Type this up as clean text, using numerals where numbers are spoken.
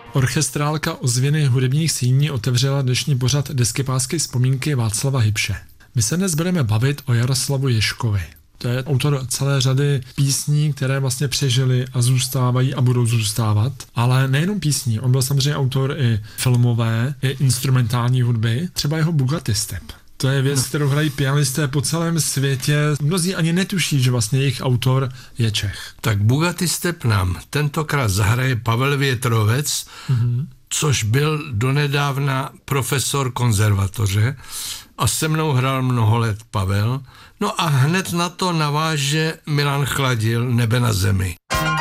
Orchestrálka ozvěny hudebních síní otevřela dnešní pořad Deskypásky vzpomínky Václava Hybše. My se dnes budeme bavit o Jaroslavu Ježkovi. To je autor celé řady písní, které vlastně přežily a zůstávají a budou zůstávat. Ale nejenom písní, on byl samozřejmě autor i filmové, i instrumentální hudby, třeba jeho Bugatti Step. To je věc, kterou hrají pianisté po celém světě. Mnozí ani netuší, že vlastně jejich autor je Čech. Tak Bugatti Step nám tentokrát zahraje Pavel Větrovec, což byl donedávna profesor konzervatoře a se mnou hrál mnoho let Pavel. No a hned na to naváže Milan Chladil Nebe na zemi.